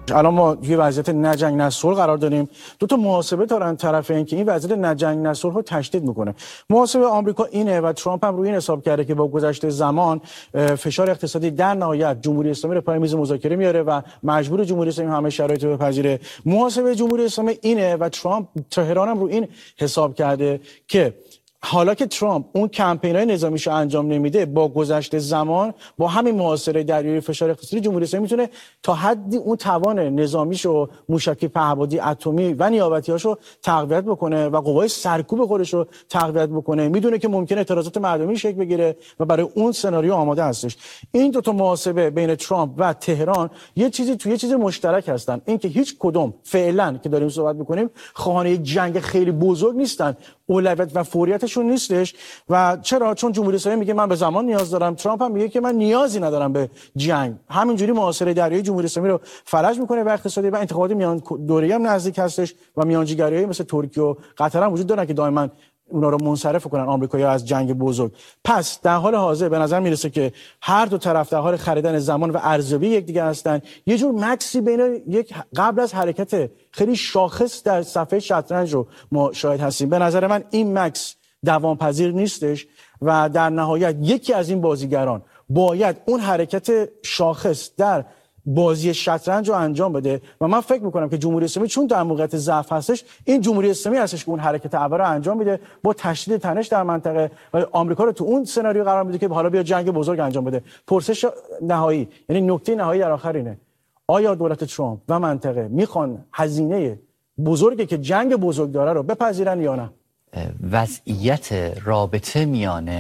الان ما توی وضعیت نه جنگ نه صلح قرار داریم. دو تا محاسبه دارن طرفین که این وضعیت نه جنگ نه صلح رو تشدید میکنه. محاسبه آمریکا اینه و ترامپ هم روی این حساب کرده که با گذشت زمان فشار اقتصادی در نهایت جمهوری اسلامی رو پای میز مذاکره میاره و مجبور جمهوری اسلامی همه شرایط رو بپذیره. محاسبه جمهوری اسلامی اینه و ترامپ تهران هم رو این حساب کرده که حالا که ترامپ اون کمپین‌های نظامیشو انجام نمیده، با گذشت زمان با همین محاصره دریایی فشار اقتصادی جمهوری اسلامی میتونه تا حدی اون توان نظامیشو، موشکی پهپادی اتمی و نیابتیاشو تقویت بکنه و قوای سرکوب خودشو تقویت بکنه. میدونه که ممکنه اعتراضات مردمی شکل بگیره و برای اون سناریو آماده هستش. این دو تا محاسبه بین ترامپ و تهران یه چیز مشترک هستن، این که هیچ کدوم فعلا که داریم صحبت می‌کنیم خواهان جنگ خیلی بزرگ نیستن، اولویت و فوریتشون نیستش. و چرا؟ چون جمهوری اسلامی میگه من به زمان نیاز دارم، ترامپ هم میگه که من نیازی ندارم به جنگ. همینجوری محاصره دریایی جمهوری اسلامی رو فلج میکنه و اقتصادی و انتخابات میان دوره‌ای هم نزدیک هستش و میانجیگریایی مثل ترکیه و قطر هم وجود دارن که دائما اونا رو منصرف کنن آمریکایی‌ها از جنگ بزرگ. پس در حال حاضر به نظر میرسه که هر دو طرف در حال خریدن زمان و ارزیابی یکدیگر هستن. یه جور مکسی بین یک قبل از حرکت خیلی شاخص در صفحه شطرنج رو ما شاهد هستیم. به نظر من این مکس دوامپذیر نیستش و در نهایت یکی از این بازیگران باید اون حرکت شاخص در بازی شطرنج رو انجام بده و من فکر میکنم که جمهوری اسلامی چون در موقعیت ضعف هستش، این جمهوری اسلامی هستش که اون حرکت اول رو انجام میده با تشدید تنش در منطقه و آمریکا رو تو اون سناریو قرار میده که حالا بیا جنگ بزرگ انجام بده. پرسش نهایی، یعنی نکته نهایی در آخر اینه: آیا دولت ترامپ و منطقه میخوان هزینه بزرگی که جنگ بزرگ داره رو بپذیرن یا نه؟ وضعیت رابطه میان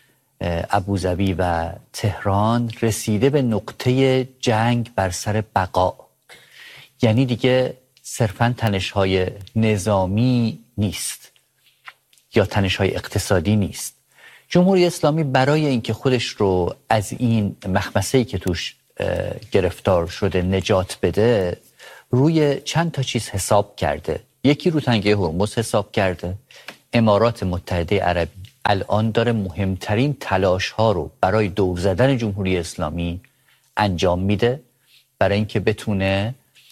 ابوظبی و تهران رسیده به نقطه جنگ بر سر بقا، یعنی دیگه صرفاً تنش‌های نظامی نیست یا تنش‌های اقتصادی نیست. جمهوری اسلامی برای اینکه خودش رو از این مخمسه‌ای که توش گرفتار شده نجات بده روی چند تا چیز حساب کرده. یکی رو تنگه هرمز حساب کرده. امارات متحده عربی الان داره مهمترین تلاش ها رو برای دور زدن جمهوری اسلامی انجام میده برای اینکه بتونه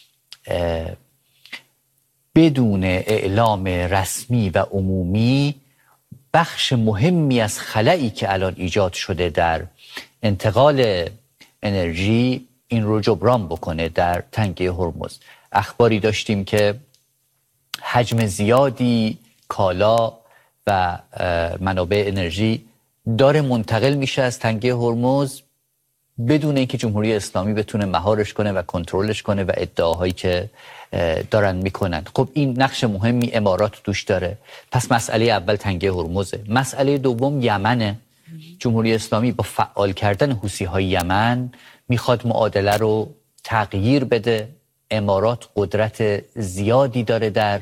بدون اعلام رسمی و عمومی بخش مهمی از خلایی که الان ایجاد شده در انتقال انرژی این رو جبران بکنه در تنگه هرمز. اخباری داشتیم که حجم زیادی کالا و منابع انرژی داره منتقل میشه از تنگه هرمز بدون اینکه جمهوری اسلامی بتونه مهارش کنه و کنترلش کنه و ادعاهایی که دارن میکنن. خب این نقش مهمی امارات توش داره. پس مسئله اول تنگه هرمزه. مسئله دوم یمنه. جمهوری اسلامی با فعال کردن حوثی‌های یمن میخواد معادله رو تغییر بده. امارات قدرت زیادی داره در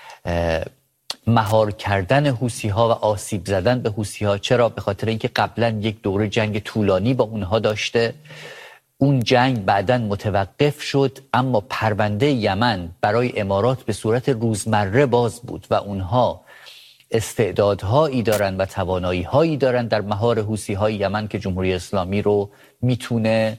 مهار کردن حوثی‌ها و آسیب زدن به حوثی‌ها. چرا؟ به خاطر اینکه قبلا یک دوره جنگ طولانی با اونها داشته. اون جنگ بعداً متوقف شد، اما پرونده یمن برای امارات به صورت روزمره باز بود و اونها استعدادهایی دارن و توانایی‌هایی دارن در مهار حوثی‌های یمن که جمهوری اسلامی رو میتونه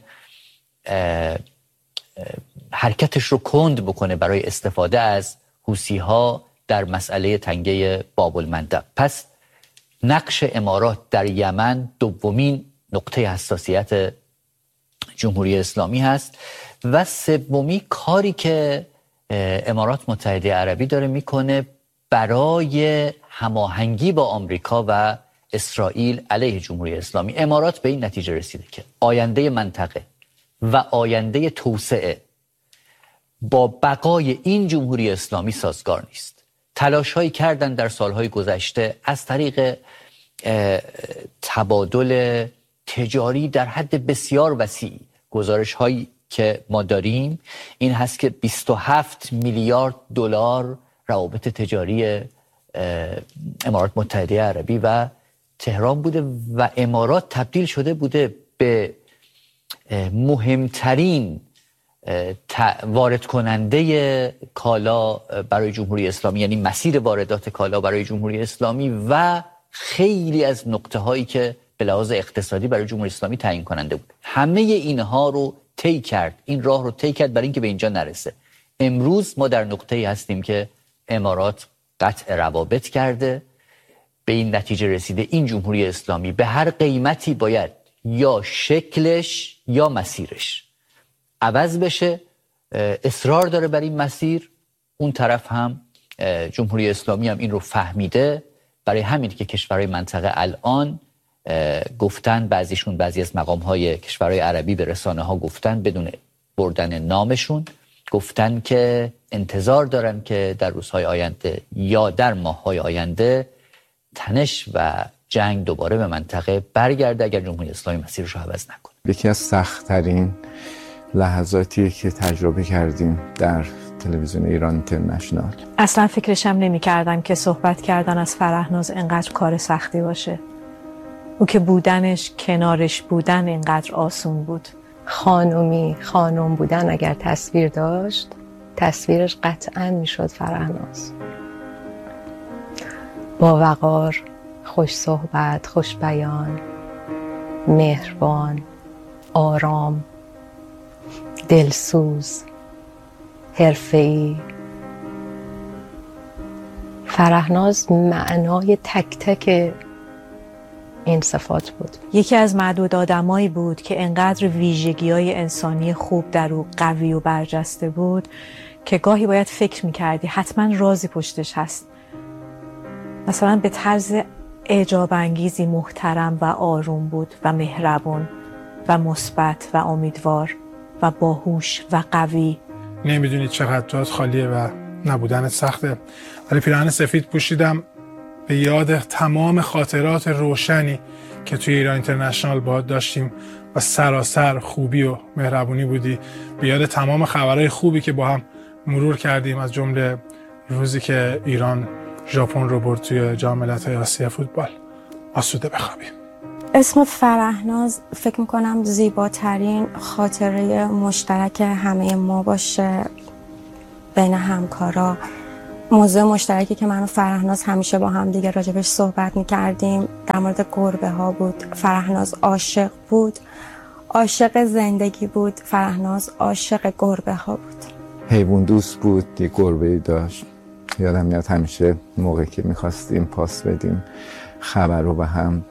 حرکتش رو کند بکنه برای استفاده از حوثی‌ها در مسئله تنگه باب المندب. پس نقش امارات در یمن دومین نقطه حساسیت جمهوری اسلامی هست و سومی کاری که امارات متحده عربی داره میکنه برای هماهنگی با آمریکا و اسرائیل علیه جمهوری اسلامی. امارات به این نتیجه رسیده که آینده منطقه و آینده توسعه با بقای این جمهوری اسلامی سازگار نیست. تلاش‌هایی کردن در سالهای گذشته از طریق تبادل تجاری در حد بسیار وسیع. گزارش‌هایی که ما داریم این هست که 27 میلیارد دلار روابط تجاری امارات متحده عربی و تهران بوده و امارات تبدیل شده بوده به مهمترین وارد کننده کالا برای جمهوری اسلامی، یعنی مسیر واردات کالا برای جمهوری اسلامی و خیلی از نقطه هایی که به لحاظ اقتصادی برای جمهوری اسلامی تعیین کننده بود. همه اینها رو طی کرد، این راه رو طی کرد برای اینکه به اینجا نرسه. امروز ما در نقطه‌ای هستیم که امارات قطع روابط کرده، به این نتیجه رسیده این جمهوری اسلامی به هر قیمتی باید یا شکلش یا مسیرش عوض بشه. اصرار داره بر این مسیر. اون طرف هم جمهوری اسلامی هم این رو فهمیده. برای همین که کشورهای منطقه الان گفتن، بعضی از مقام‌های کشورهای عربی به رسانه‌ها گفتن، بدون بردن نامشون، گفتن که انتظار دارن که در روزهای آینده یا در ماه‌های آینده تنش و جنگ دوباره به منطقه برگرده اگر جمهوری اسلامی مسیرش رو عوض نکنه. یکی از سخت‌ترین لحظاتی که تجربه کردیم در تلویزیون ایران اینترنشنال. اصلا فکرشم نمی‌کردم که صحبت کردن از فرهناز اینقدر کار سختی باشه. او که بودنش، کنارش بودن اینقدر آسون بود. خانم بودن اگر تصویر داشت، تصویرش قطعاً میشد فرهناز. با وقار، خوش صحبت، خوش بیان، مهربان، آرام، دلسوز، حرفه‌ای. فرهناز معنای تک تک این صفات بود. یکی از معدود آدمایی بود که انقدر ویژگی‌های انسانی خوب در او قوی و برجسته بود که گاهی باید فکر می‌کردی حتما رازی پشتش هست. مثلا به طرز اعجاب انگیزی محترم و آروم بود و مهربون و مثبت و امیدوار و باهوش و قوی. نمیدونید چقدر جات خالیه و نبودنت سخته، ولی پیراهن سفید پوشیدم به یاد تمام خاطرات روشنی که توی ایران اینترنشنال باهات داشتیم و سراسر خوبی و مهربونی بودی. به یاد تمام خبرهای خوبی که با هم مرور کردیم، از جمله روزی که ایران ژاپن رو برد توی جام ملت‌های آسیا فوتبال. آسوده بخوابیم. اسم فرهناز فکر میکنم زیباترین خاطره مشترک همه ما باشه بین همکارا. موضوع مشترکی که من و فرهناز همیشه با هم دیگه راجبش صحبت میکردیم در مورد گربه ها بود. فرهناز عاشق بود، عاشق زندگی بود. فرهناز عاشق گربه ها بود. حیوان دوست بود، یه گربه‌ای داشت. یادم میاد همیشه موقعی که میخواستیم پاس بدیم خبر رو به هم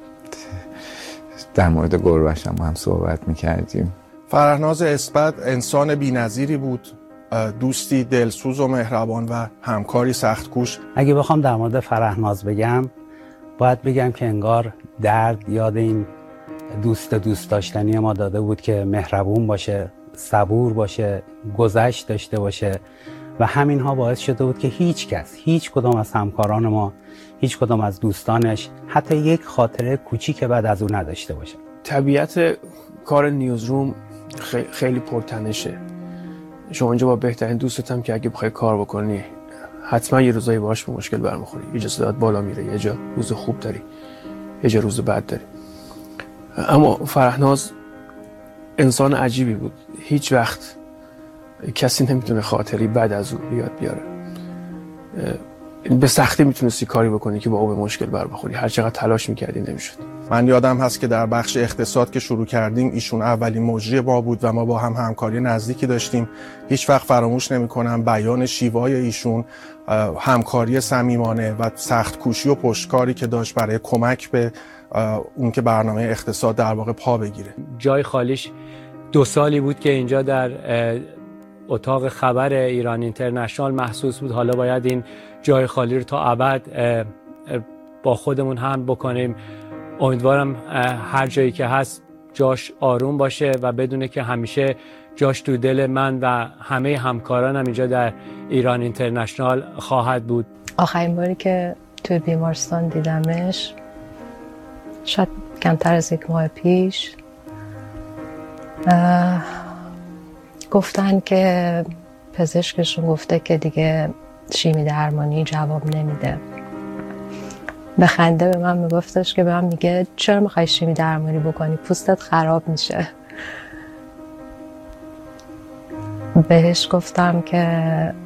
در مورد گربه‌ش هم صحبت میکردیم. فرهناز اسپد انسان بی‌نظیری بود، دوستی دلسوز و مهربان و همکاری سخت‌کوش. اگه بخوام در مورد فرهناز بگم، باید بگم که انگار درد یاد این دوست داشتنی ما داده بود که مهربون باشه، صبور باشه، گذشت داشته باشه و همینها باعث شده بود که هیچ کدام از همکاران ما، هیچ کدام از دوستانش حتی یک خاطره کوچیک بعد از اون نداشته باشه. طبیعت کار نیوزروم خیلی پرتنشه. شما اینجا با بهترین دوستت هم که اگه بخوای کار بکنی حتما یه روزایی باهاش به مشکل برمیخوری. یه جا صدات بالا میره، یه جا روز خوب داری، یه جا روز بد داری. اما فرهناز انسان عجیبی بود. هیچ وقت کسی نمیتونه خاطری بد از او بیاد بیاره. به سختی میتونستی کاری بکنی که با او به مشکل بر بخوری. هر چقدر تلاش میکردی نمیشد. من یادم هست که در بخش اقتصاد که شروع کردیم ایشون اولین مجری ما بود و ما با هم همکاری نزدیکی داشتیم. هیچ وقت فراموش نمی‌کنم بیان شیوای ایشون، همکاری صمیمانه و سخت کوشی و پشتکاری که داشت برای کمک به اون که برنامه اقتصاد در واقع پا بگیره. جای خالیش 2 سالی بود که اینجا در اتاق خبر ایران اینترنشنال محسوس بود. حالا باید این جای خالی رو تا ابد با خودمون هم بکنیم. امیدوارم هر جایی که هست جاش آروم باشه و بدونه که همیشه جاش تو دل من و همه همکارانم اینجا در ایران اینترنشنال خواهد بود. آخرین باری که توی بیمارستان دیدمش شاید کمتر از 1 ماه پیش، گفتن که پزشکشون گفته که دیگه شیمی درمانی جواب نمیده. به خنده به من میگفتش که به من میگه چرا میخوای شیمی درمانی بکنی؟ پوستت خراب میشه. بهش گفتم که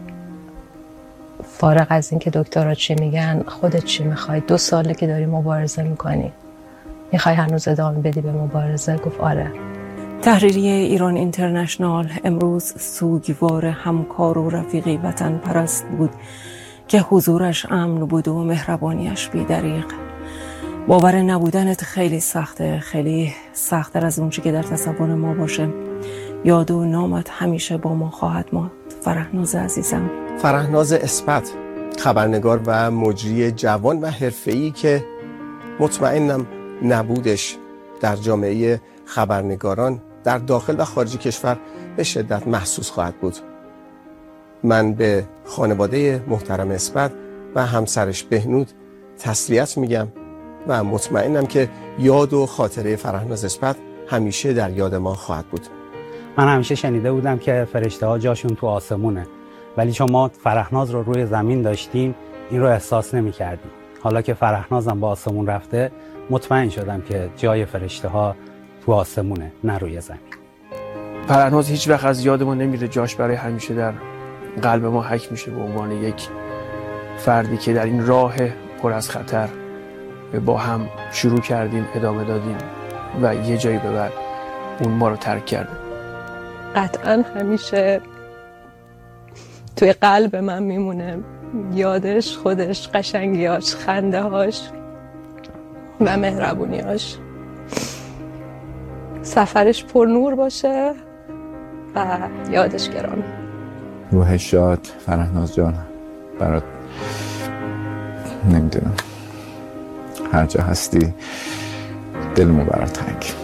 فارغ از این که دکترها چی میگن، خودت چی میخوای؟ 2 ساله که داری مبارزه میکنی، میخوای هنوز ادامه بدی به مبارزه؟ گفت آره. تحریریه ایران اینترنشنال امروز سوگوار همکار و رفیقی وطن پرست بود که حضورش امن بود و مهربانیش بی‌دریغ. باور نبودنت خیلی سخته، خیلی سخت‌تر از اون چی که در تصور ما باشه. یاد و نامت همیشه با ما خواهد ماند. فرهناز عزیزم. فرهناز اثبت، خبرنگار و مجری جوان و حرفه‌ای که مطمئنم نبودش در جامعه خبرنگاران در داخل و خارج کشور به شدت محسوس خواهد بود. من به خانواده محترم اثبت و همسرش بهنود تسلیت میگم و مطمئنم که یاد و خاطره فرهناز اثبت همیشه در یاد ما خواهد بود. من همیشه شنیده بودم که فرشته ها جاشون تو آسمونه، ولی چون ما فرهناز رو روی زمین داشتیم این رو احساس نمی کردیم. حالا که فرهنازم با آسمون رفته مطمئن شدم که جای فرشته ها تو آسمونه، نه روی زمین. فرهناز هیچ وقت از یادمون نمیره، جاش برای همیشه در قلب ما حک میشه به عنوان یک فردی که در این راه پر از خطر با هم شروع کردیم، ادامه دادیم و یه جایی به بعد اون ما رو ترک کرده. قطعا همیشه توی قلب من میمونه، یادش، خودش، قشنگیاش، خنده هاش و مهربونیاش. سفرش پر نور باشه و یادش گرامی. روحش شاد. فرهناز جان برات نمیدونم هر جا هستی دلمو برات تنگ.